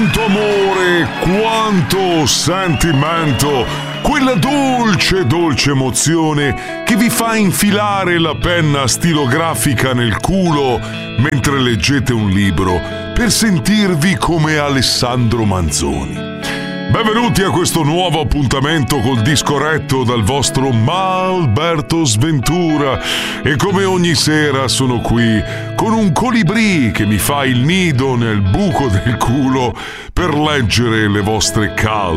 quanto amore, quanto sentimento, quella dolce, dolce emozione che vi fa infilare la penna stilografica nel culo mentre leggete un libro per sentirvi come Alessandro Manzoni. Benvenuti a questo nuovo appuntamento col disco retto dal vostro Alberto Sventura, e come ogni sera sono qui con un colibrì che mi fa il nido nel buco del culo per leggere le vostre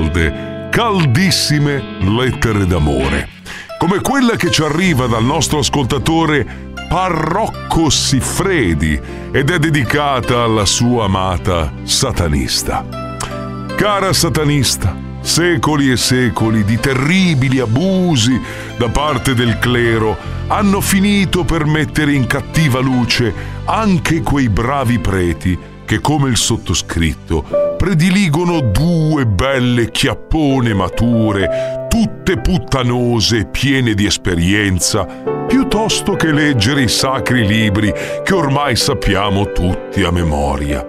caldissime lettere d'amore, come quella che ci arriva dal nostro ascoltatore Parrocco Siffredi ed è dedicata alla sua amata satanista. Cara satanista, secoli e secoli di terribili abusi da parte del clero hanno finito per mettere in cattiva luce anche quei bravi preti che, come il sottoscritto, prediligono due belle chiappone mature, tutte puttanose e piene di esperienza, piuttosto che leggere i sacri libri che ormai sappiamo tutti a memoria.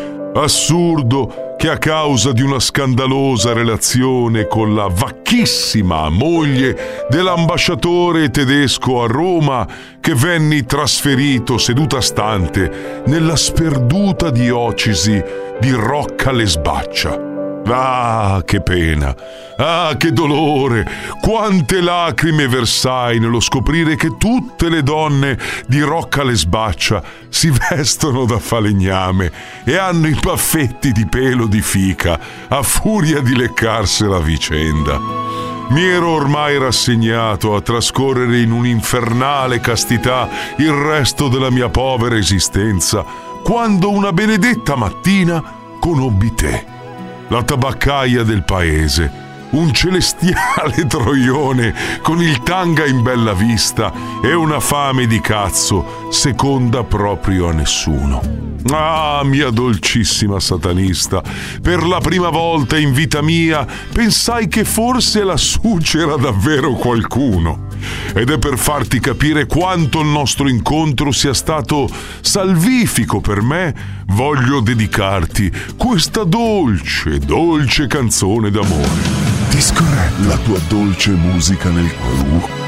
Assurdo che a causa di una scandalosa relazione con la vacchissima moglie dell'ambasciatore tedesco a Roma, che venni trasferito seduta stante nella sperduta diocesi di Roccalesbaccia. Ah, che pena! Ah, che dolore! Quante lacrime versai nello scoprire che tutte le donne di Roccalesbaccia si vestono da falegname e hanno i baffetti di pelo di fica a furia di leccarsela a vicenda. Mi ero ormai rassegnato a trascorrere in un'infernale castità il resto della mia povera esistenza, quando una benedetta mattina conobbi te, la tabaccaia del paese, un celestiale troione con il tanga in bella vista e una fame di cazzo seconda proprio a nessuno. Ah, mia dolcissima satanista, per la prima volta in vita mia pensai che forse lassù c'era davvero qualcuno. Ed è per farti capire quanto il nostro incontro sia stato salvifico per me, voglio dedicarti questa dolce, dolce canzone d'amore. Disco Retto, la tua dolce musica nel cuore.